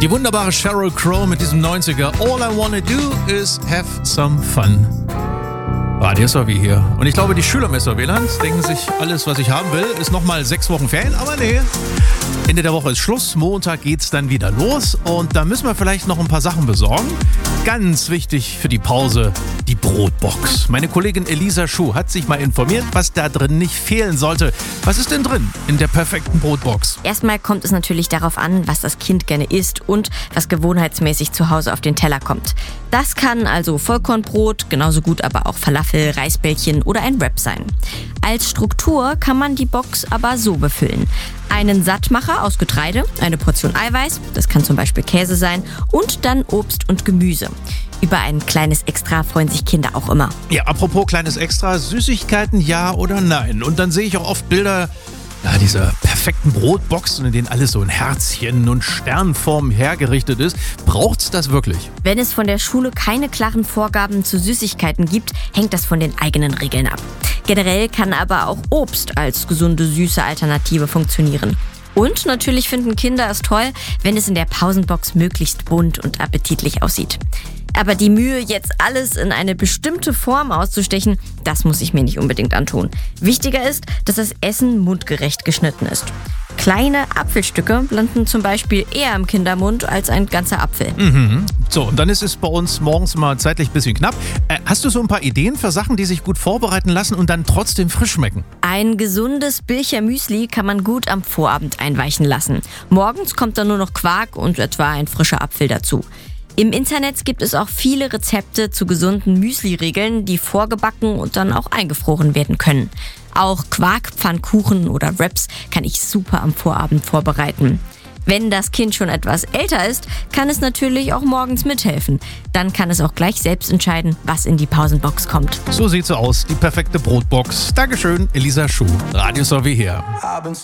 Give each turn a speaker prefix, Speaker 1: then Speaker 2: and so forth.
Speaker 1: Die wunderbare Sheryl Crow mit diesem 90er All I Wanna Do Is Have Some Fun. Radio SRW hier. Und ich glaube, die Schüler im SRW-Land denken sich, alles, was ich haben will, ist nochmal 6 Wochen Ferien. Aber nee, Ende der Woche ist Schluss. Montag geht's dann wieder los. Und da müssen wir vielleicht noch ein paar Sachen besorgen. Ganz wichtig für die Pause, die Brotbox. Meine Kollegin Elisa Schuh hat sich mal informiert, was da drin nicht fehlen sollte. Was ist denn drin in der perfekten Brotbox?
Speaker 2: Erstmal kommt es natürlich darauf an, was das Kind gerne isst und was gewohnheitsmäßig zu Hause auf den Teller kommt. Das kann also Vollkornbrot, genauso gut aber auch Falafel, Reisbällchen oder ein Wrap sein. Als Struktur kann man die Box aber so befüllen. Einen Sattmacher aus Getreide, eine Portion Eiweiß, das kann zum Beispiel Käse sein, und dann Obst und Gemüse. Über ein kleines Extra freuen sich Kinder auch immer.
Speaker 1: Ja, apropos kleines Extra, Süßigkeiten ja oder nein? Und dann sehe ich auch oft Bilder dieser perfekten Brotboxen, in denen alles so in Herzchen und Sternform hergerichtet ist. Braucht's das wirklich?
Speaker 2: Wenn es von der Schule keine klaren Vorgaben zu Süßigkeiten gibt, hängt das von den eigenen Regeln ab. Generell kann aber auch Obst als gesunde, süße Alternative funktionieren. Und natürlich finden Kinder es toll, wenn es in der Pausenbox möglichst bunt und appetitlich aussieht. Aber die Mühe, jetzt alles in eine bestimmte Form auszustechen, das muss ich mir nicht unbedingt antun. Wichtiger ist, dass das Essen mundgerecht geschnitten ist. Kleine Apfelstücke landen zum Beispiel eher im Kindermund als ein ganzer Apfel.
Speaker 1: So, und dann ist es bei uns morgens mal zeitlich ein bisschen knapp. Hast du so ein paar Ideen für Sachen, die sich gut vorbereiten lassen und dann trotzdem frisch schmecken?
Speaker 2: Ein gesundes Bilcher Müsli kann man gut am Vorabend einweichen lassen. Morgens kommt dann nur noch Quark und etwa ein frischer Apfel dazu. Im Internet gibt es auch viele Rezepte zu gesunden Müsli-Regeln, die vorgebacken und dann auch eingefroren werden können. Auch Quarkpfannkuchen oder Wraps kann ich super am Vorabend vorbereiten. Wenn das Kind schon etwas älter ist, kann es natürlich auch morgens mithelfen. Dann kann es auch gleich selbst entscheiden, was in die Pausenbox kommt.
Speaker 1: So sieht sie aus, die perfekte Brotbox. Dankeschön, Elisa Schuh. Radio SRW hier.